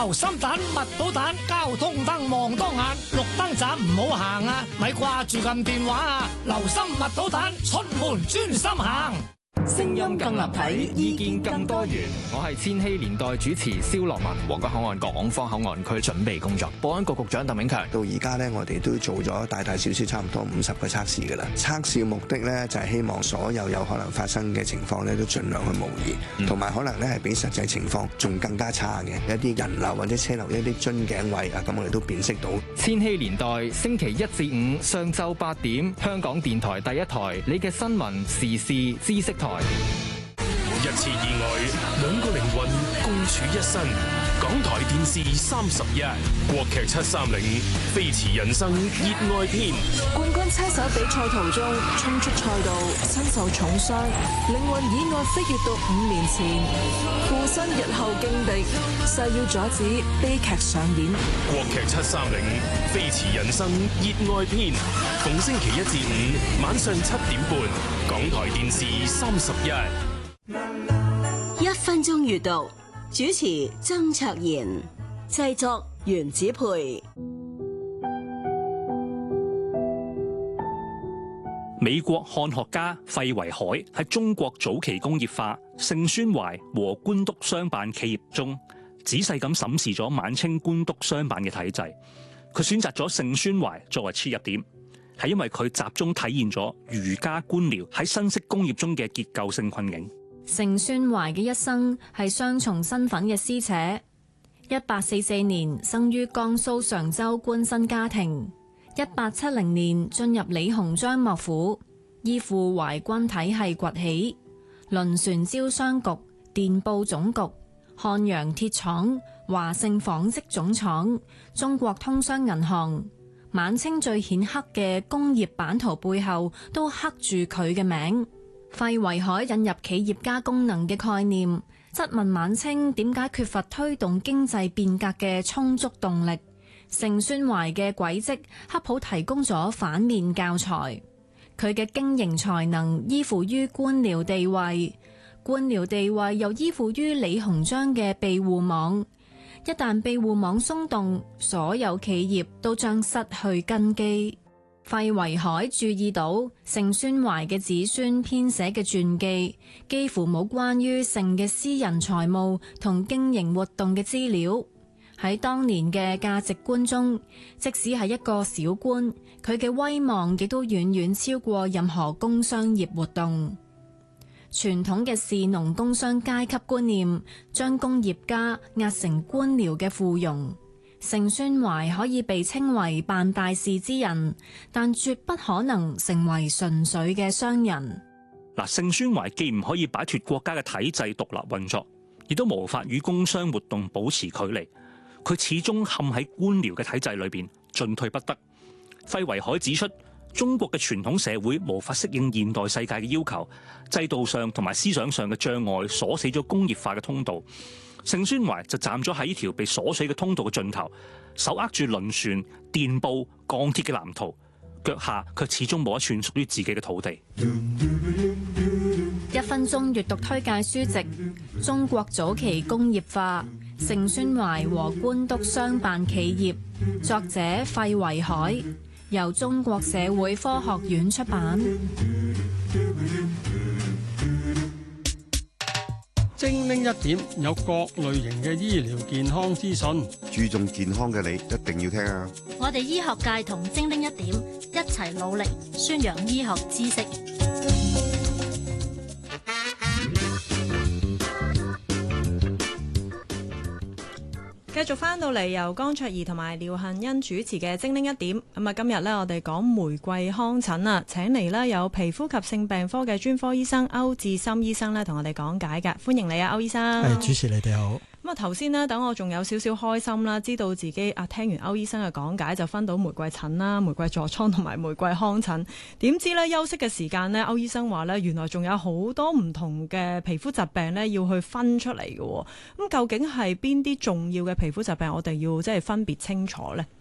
留心蛋、密到蛋，交通燈望多眼，綠燈站唔好行啊！咪掛住撳電話啊！留心密到蛋，出門專心行。 聲音更立體，意見更多元。 我係千禧年代主持蕭樂文。皇崗口岸港方口岸區準備工作，保安局局長鄧炳強。 到而家呢，我哋都做咗大大小小差唔多50個測試㗎啦。測試嘅目的呢，就係希望所有可能發生嘅情況呢，都盡量去模擬，同埋可能呢係比實際情況仲更加差嘅一啲人流或者車流一啲樽頸位啊，咁我哋都辨識到。 千禧年代星期1至5上晝8點，香港電台第一台，你嘅新聞時事知識台。 一次意外，2個靈魂共處一身。港台電視31，國劇730，飛馳人生熱愛篇。 冠軍車手比賽途中衝出賽道，身受重傷，靈魂意外飛越到5年前，附身日後勁敵，誓要阻止悲劇上演。 國劇730，飛馳人生熱愛篇，逢星期1至5晚上7點半，港台電視31。 1分鐘閱讀，主持曾卓賢，製作袁子培。 美國漢學家費維海喺中國早期工業化、盛宣懷和官督商辦企業中，仔細咁審視咗晚清官督商辦嘅體制。佢選擇咗盛宣懷作為切入點，係因為佢集中體現咗儒家官僚喺新式工業中嘅結構性困境。 盛宣懷嘅一生係雙重身份嘅撕扯。1844年生於江蘇常州官紳家庭，1870年進入李鴻章幕府，依附淮軍體系崛起，輪船招商局、電報總局、漢陽鐵廠、華盛紡織總廠、中國通商銀行，晚清最顯赫嘅工業版圖背後都刻住佢嘅名。費維海引入企業家功能嘅概念，質問晚清點解缺乏推動經濟變革嘅充足動力。盛宣懷嘅軌跡恰好提供咗反面教材。佢嘅經營才能依附於官僚地位，官僚地位又依附於李鴻章嘅庇護網。一旦庇護網鬆動，所有企業都將失去根基。費維海注意到盛宣懷嘅子孫編寫嘅傳記幾乎冇關於盛嘅私人財務同經營活動嘅資料。喺當年嘅價值觀中，即使係一個小官，佢嘅威望亦都遠遠超過任何工商業活動。傳統嘅士農工商階級觀念將工業家壓成官僚嘅附庸。盛宣懷可以被稱為辦大事之人，但絕不可能成為純粹嘅商人。 盛宣懷既唔可以擺脫國家嘅體制獨立運作，亦都無法與工商活動保持距離。佢始終陷喺官僚嘅體制裏邊，進退不得。費維海指出，中國嘅傳統社會無法適應現代世界嘅要求，制度上同埋思想上嘅障礙鎖死咗工業化嘅通道。盛宣懷就站咗喺呢條被鎖死嘅通道嘅盡頭，手握住輪船、電報、鋼鐵嘅藍圖，腳下卻始終冇一寸屬於自己嘅土地。 1分鐘閱讀推介書籍《中國早期工業化：盛宣懷和官督商辦企業》，作者費維海，由中國社會科學院出版。 精靈一點，有各類型嘅醫療健康資訊。 注重健康嘅你一定要聽啊！ 我哋醫學界同精靈一點一齊努力宣揚醫學知識。 繼續翻到嚟由江卓儀同埋廖杏欣主持嘅精靈一點。咁啊，今日呢，我哋講玫瑰康疹啊，請嚟呢有皮膚及性病科嘅專科醫生歐志森醫生呢，同我哋講解㗎。歡迎你啊，歐醫生。 主持你哋好。 咁啊，頭先呢，等我仲有少少開心啦，知道自己聽完歐醫生嘅講解就分到玫瑰疹啦、玫瑰痤瘡同埋玫瑰康疹。點知呢，休息嘅時間呢，歐醫生話呢，原來仲有好多唔同嘅皮膚疾病呢要去分出嚟嘅。咁究竟係邊啲重要嘅皮膚疾病，我哋要即係分別清楚呢？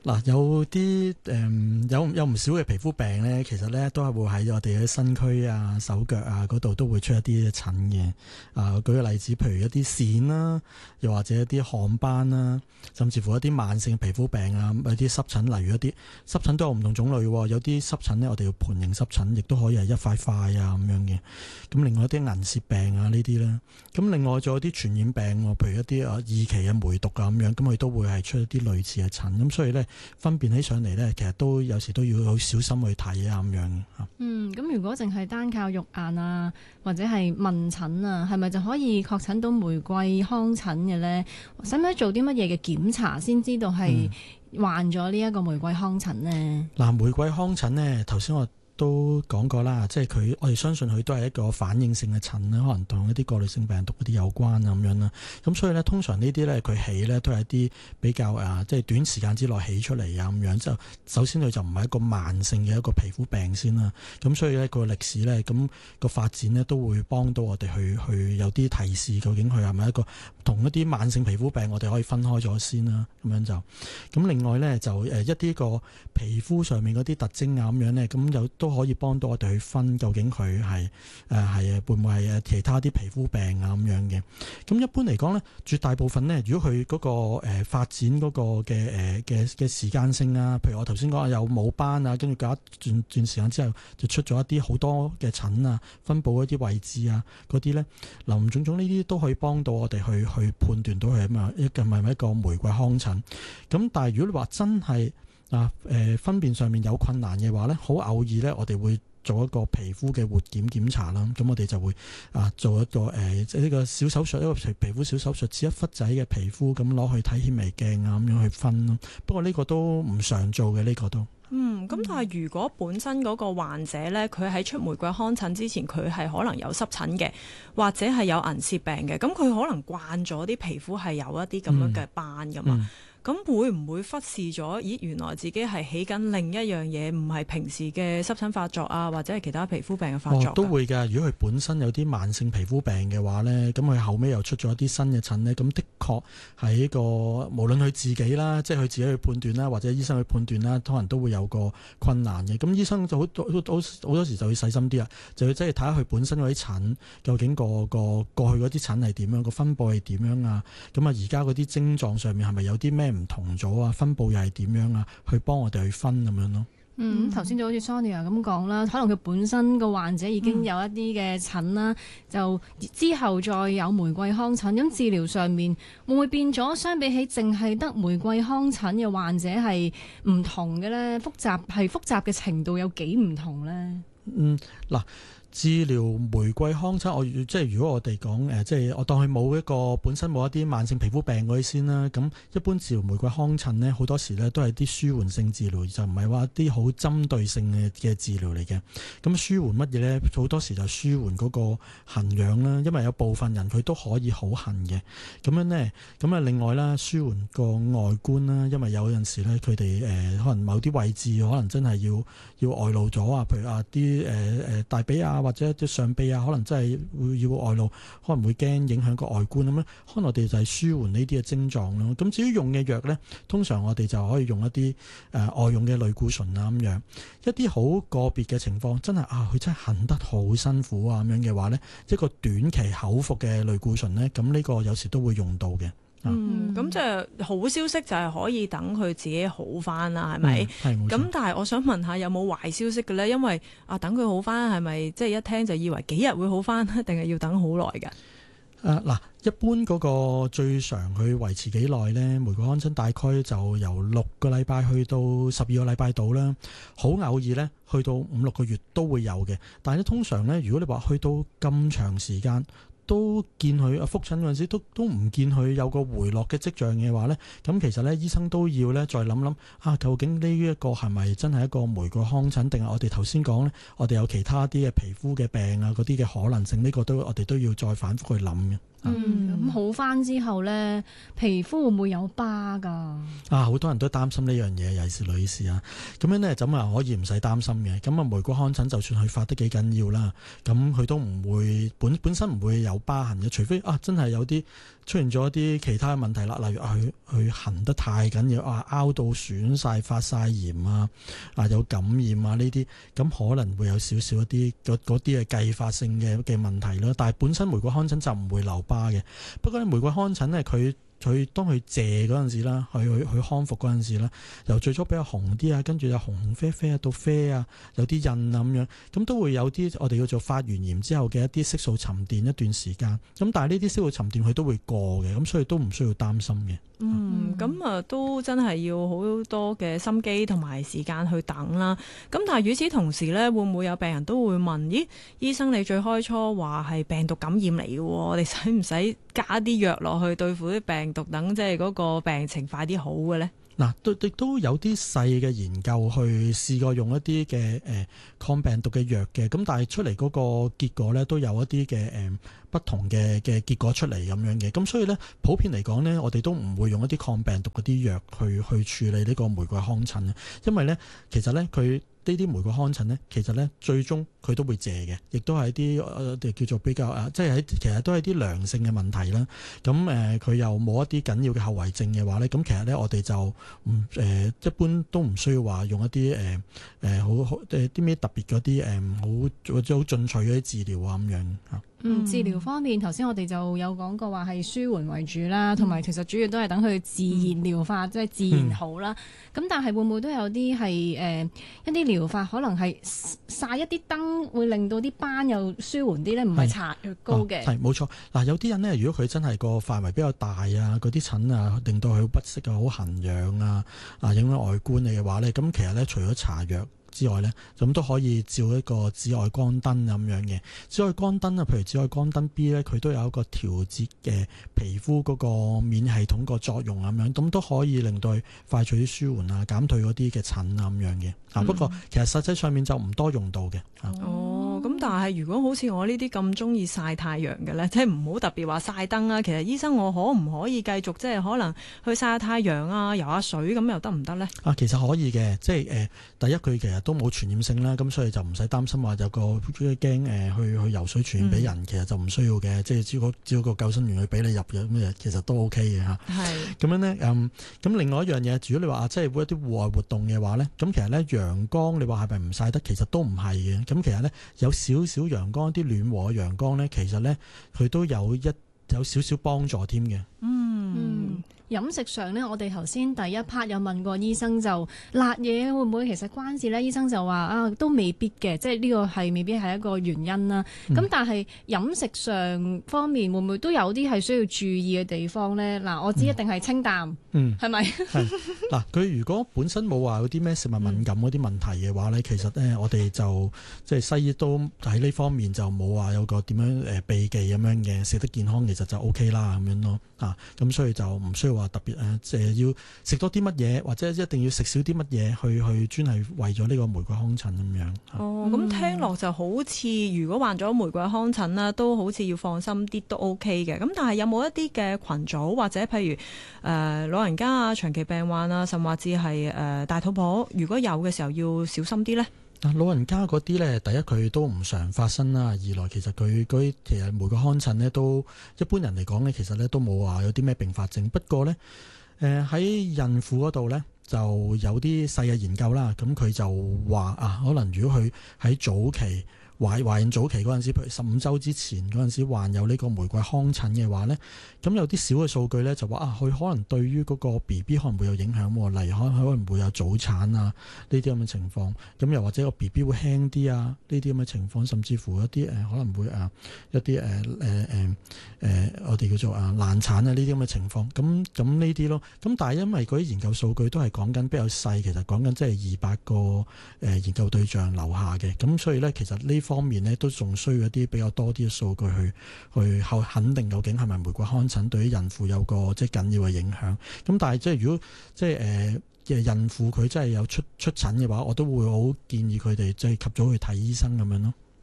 嗱，有啲有唔少嘅皮膚病咧，其實咧都係會喺我哋嘅身軀啊、手腳啊嗰度都會出一啲疹嘅。舉個例子，譬如一啲癬啦，又或者一啲汗斑啦，甚至乎一啲慢性皮膚病啊，有啲濕疹，例如一啲濕疹都有唔同種類，有啲濕疹咧我哋叫盤形濕疹，亦都可以係一塊塊啊咁樣嘅。咁另外一啲銀屑病啊呢啲咧，咁另外仲有啲傳染病，譬如一啲二期嘅梅毒啊咁樣，咁佢都會係出一啲類似嘅疹。咁所以咧分辨起上嚟咧，其實都有時都要好小心去睇啊咁樣。 咁如果淨係單靠肉眼啊，或者係問診啊，係咪就可以確診到玫瑰糠疹嘅咧？使唔使做啲乜嘢嘅檢查先知道係患咗呢一個玫瑰糠疹呢？ 玫瑰糠疹呢，頭先我都講過啦，即係我哋相信佢都係一個反應性嘅疹啦，可能同一啲過濾性病毒嗰啲有關啊咁樣啦。咁所以咧，通常呢啲咧佢起咧都係一啲比較即係短時間之內起出嚟啊咁樣。就首先佢就唔係一個慢性嘅一個皮膚病先啦。咁所以咧個歷史咧，咁個發展咧都會幫到我哋去有啲提示，究竟佢係咪一個同一啲慢性皮膚病，我哋可以分開咗先啦。咁樣就咁另外咧就一啲個皮膚上面嗰啲特徵啊咁樣咧，咁都可以幫到我哋去分究竟佢係會唔會係其他啲皮膚病啊咁樣嘅。咁一般嚟講咧，絕大部分咧，如果佢嗰個發展嗰個嘅時間性啊，譬如我頭先講有冇斑啊，跟住隔一段時間之後就出咗一啲好多嘅疹啊，分佈一啲位置啊嗰啲咧，林林總總呢啲都可以幫到我哋去判斷到佢係咪一個玫瑰糠疹。咁但係如果你話真係分辨上面有困難嘅話咧，好偶爾咧，我哋會做一個皮膚嘅活檢查啦。咁我哋就會做一個即係呢個小手術，一個皮膚小手術，切一忽仔嘅皮膚咁攞去睇顯微鏡啊咁樣去分咯。不過呢個都唔常做嘅，呢個都。 咁但係如果本身嗰個患者咧，佢喺出玫瑰糠疹之前，佢係可能有濕疹嘅，或者係有銀屑病嘅，咁佢可能慣咗啲皮膚係有一啲咁樣嘅斑噶嘛。咁會唔會忽視咗？咦，原來自己係起緊另一樣嘢，唔係平時嘅濕疹發作啊，或者係其他皮膚病嘅發作？ 都會㗎。如果佢本身有啲慢性皮膚病嘅話呢，咁佢後尾又出咗一啲新嘅疹呢，咁的確係一個無論佢自己啦，即係佢自己去判斷啦，或者醫生去判斷啦，可能都會有個困難嘅。咁醫生就好多時就會細心啲啦，就要即係睇下佢本身嗰啲疹究竟個過去嗰啲疹係點樣，個分佈係點樣啊？咁啊，而家嗰啲症狀上面係咪有啲咩唔同咗啊？分佈又係點樣啊？去幫我哋去分咁樣咯。 頭先就好似 Sonia 咁講啦，可能佢本身個患者已經有一啲嘅疹啦，就之後再有玫瑰糠疹，咁治療上面會唔會變咗？相比起淨係得玫瑰糠疹嘅患者係唔同嘅咧？複雜嘅程度有幾唔同咧？ 治療玫瑰糠疹，即係如果我哋講即係我當佢冇一個本身冇一啲慢性皮膚病嗰啲先啦。咁一般治療玫瑰糠疹呢，好多時呢都係啲舒緩性治療，就唔係話啲好針對性嘅治療嚟嘅。咁舒緩乜嘢呢？好多時就舒緩嗰個痕癢啦，因為有部分人佢都可以好痕嘅。咁樣呢，咁啊另外啦，舒緩個外觀啦，因為有陣時呢，佢哋可能某啲位置可能真係要外露咗啊，譬如啲大髀啊，或者啲上臂啊，可能真係要外露，可能會驚影響個外觀咁樣。可能我哋就係舒緩呢啲嘅症狀咯。咁至於用嘅藥呢，通常我哋就可以用一啲外用嘅類固醇啊咁樣。一啲好個別嘅情況，真係佢真係痕得好辛苦啊咁樣嘅話呢，一個短期口服嘅類固醇呢，咁呢個有時都會用到嘅。 咁即係好消息就係可以等佢自己好翻啦，係咪？咁但係我想問下，有冇壞消息嘅咧？因為等佢好翻係咪即係一聽就以為幾日會好翻，定係要等好耐㗎？ 一般嗰個最常去維持幾耐呢？玫瑰糠疹大概就由6個禮拜去到12個禮拜到啦。好偶爾呢，去到5-6個月都會有嘅。但係咧，通常呢，如果你話去到咁長時間，都見佢覆診嗰陣時，都唔見佢有個回落嘅跡象嘅話呢，咁其實呢，醫生都要呢再諗諗究竟呢一個係咪真係一個玫瑰糠疹，定係我哋頭先講呢，我哋有其他啲嘅皮膚嘅病啊嗰啲嘅可能性？呢個我哋都要再反覆去諗嘅。 咁好翻之後咧，皮膚會唔會有疤㗎？ 好多人都擔心呢樣嘢，尤其是女士啊。咁樣咧，咁啊可以唔使擔心嘅。咁啊，玫瑰糠疹就算佢發得幾緊要啦，咁佢都唔會本身唔會有疤痕嘅，除非真係有啲出現咗一啲其他嘅問題啦，例如佢痕得太緊要拗到損晒、發晒炎有感染呢啲，咁可能會有少少一啲嗰啲嘅繼發性嘅問題啦。但係本身玫瑰糠疹就唔會留疤嘅。不過咧，玫瑰糠疹咧，佢當佢謝嗰陣時啦，佢康復嗰陣時啦，由最初比較紅啲跟住有紅紅啡啡到啡有啲印咁樣，咁都會有啲我哋叫做發完炎之後嘅一啲色素沉澱一段時間。咁但係呢啲色素沉澱佢都會過嘅，咁所以都唔需要擔心嘅。 咁都真係要好多嘅心機同埋時間去等啦。咁但係與此同時呢，會唔會有病人都會問：咦，醫生你最開初話係病毒感染嚟嘅，我哋使唔使加啲藥落去對付啲病毒，等即係嗰個病情快啲好嘅呢？ 亦都有啲細嘅研究去試過用一啲嘅抗病毒嘅藥嘅，咁但係出嚟嗰個結果呢，都有一啲嘅不同嘅結果出嚟咁樣嘅，咁所以呢，普遍嚟講呢，我哋都唔會用一啲抗病毒嗰啲藥去處理呢個玫瑰糠疹嘅，因為呢，其實呢，佢呢啲玫瑰糠疹呢，其實呢，最終佢都會謝嘅，亦都係啲叫做比較即係其實都係啲良性嘅問題啦。咁佢又冇一啲緊要嘅後遺症嘅話呢，咁其實呢，我哋就一般都唔需要話用一啲好啲咩特別嗰啲好或者好進取嗰啲治療咁樣嚇。 治療方面，頭先我哋就有講過話係舒緩為主啦，同埋其實主要都係等佢自然療法，即係自然好啦。咁但係會唔會都有啲係一啲療法，可能係曬一啲燈會令到啲斑又舒緩啲咧？唔係搽藥膏嘅。係冇錯。有啲人咧，如果佢真係個範圍比較大嗰啲疹令到佢不適好痕癢影響外觀嘅話咧，咁其實咧除咗搽藥之外呢，咁都可以照一個紫外光燈咁樣嘅。紫外光燈譬如紫外光燈 B 呢，佢都有一個調節嘅皮膚嗰個免疫系統個作用咁樣，咁都可以令到佢快速啲舒緩減退嗰啲嘅疹咁樣嘅。不過其實實際上面就唔多用到嘅。 咁但係如果好似我呢啲咁中意曬太陽嘅呢，即係唔好特別話曬燈啊。其實醫生，我可唔可以繼續即係可能去曬下太陽游下水咁又得唔得呢？ 其實可以嘅，即係第一佢其實都冇傳染性啦，咁所以就唔使擔心話有個驚去游水傳染俾人，其實就唔需要嘅。即係只要個救生員去俾你入嘅咁，其實都 OK 嘅嚇。係咁樣呢，咁另外一樣嘢，如果你話即係會一啲戶外活動嘅話呢，咁其實呢，陽光你話係咪唔曬得？其實都唔係嘅。咁其實呢，有少少陽光，啲暖和嘅陽光呢，其實呢，佢都有少少幫助添嘅。 飲食上呢，我哋頭先第一 part 有問過醫生，就辣嘢會唔會其實關事呢？醫生就話都未必嘅，即係呢個係未必係一個原因啦。咁但係飲食上方面會唔會都有啲係需要注意嘅地方呢？我知一定係清淡，係咪？ 佢如果本身冇話有啲咩食物敏感嗰啲問題嘅話呢，其實呢，我哋就即係西醫都喺呢方面就冇話有個點樣避忌咁樣嘅，食得健康其實就 OK 啦咁樣咯。咁所以就唔需要話特別要食多啲乜嘢，或者一定要食少啲乜嘢去專係為咗呢個玫瑰糠疹咁樣。 咁聽落就好似如果患咗玫瑰糠疹啦，都好似要放心啲都 OK 嘅。咁但係有冇一啲嘅群組或者譬如老人家長期病患甚至係大肚婆，如果有嘅時候要小心啲呢？ 老人家嗰啲呢，第一佢都唔常發生啦，二來其實佢其實玫瑰糠疹呢，都一般人嚟講呢，其實呢都冇話有啲咩併發症。不過呢，喺孕婦嗰度呢，就有啲細嘅研究啦，咁佢就話可能如果佢喺早期懷孕早期嗰陣時，譬如15週之前嗰陣時患有呢個玫瑰糠疹嘅話呢，咁有啲小嘅數據呢，就話佢可能對於嗰個 BB 可能會有影響喎，例如可能會有早產呢啲咁嘅情況，咁又或者個 BB 會輕啲呢啲咁嘅情況，甚至乎一啲可能會一啲我哋叫做難產呢啲咁嘅情況，咁呢啲咯。咁但係因為嗰啲研究數據都係講緊比較細，其實講緊即係200個研究對象留下嘅，咁所以呢，其實呢方面呢，都仲需要一啲比較多啲嘅數據去肯定究竟係咪玫瑰糠疹對於孕婦有個即係緊要嘅影響。咁但係即係如果即係孕婦佢真係有出疹嘅話，我都會好建議佢哋即係及早去睇醫生咁樣咯。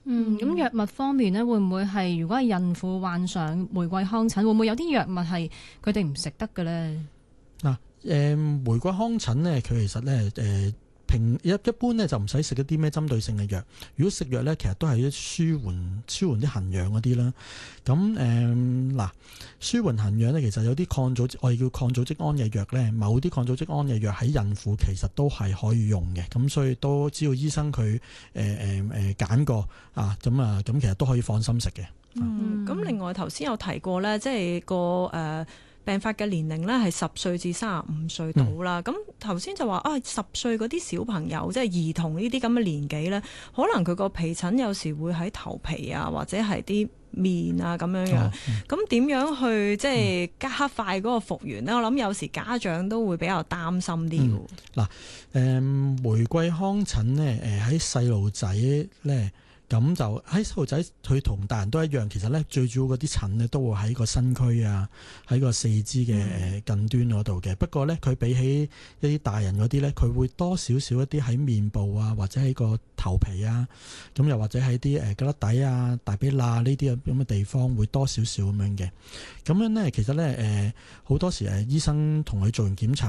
咁藥物方面呢，會唔會係如果係孕婦患上玫瑰糠疹，會唔會有啲藥物係佢哋唔食得嘅咧？ 嗱，玫瑰糠疹呢，佢其實咧一般咧就唔使食一啲咩針對性嘅藥。如果食藥咧，其實都係啲舒緩啲痕癢嗰啲啦。咁舒緩痕癢咧，其實有啲我哋叫抗組織胺嘅藥咧，某啲抗組織胺嘅藥喺孕婦其實都係可以用嘅。咁所以都只要醫生佢揀過咁其實都可以放心食嘅。 咁另外頭先有提過咧，即係個病發嘅年齡咧係10歲至35歲到啦。咁頭先就話10歲嗰啲小朋友，即係兒童呢啲咁嘅年紀咧，可能佢個皮疹有時會喺頭皮啊，或者係啲面啊咁樣樣。咁點樣去即係加快嗰個復原呢？我諗有時家長都會比較擔心啲。 玫瑰糠疹呢，喺細路仔咧。咁就喺細路仔，佢同大人都一樣，其實咧最主要嗰啲疹咧都會喺個身軀啊，喺個四肢嘅近端嗰度嘅。不過咧，佢比起一啲大人嗰啲咧，佢會多少少一啲喺面部啊，或者喺個頭皮啊，咁又或者喺啲腳底啊、大髀罅呢啲咁嘅地方會多少少咁樣嘅。咁樣咧，其實咧好多時醫生同佢做完檢查。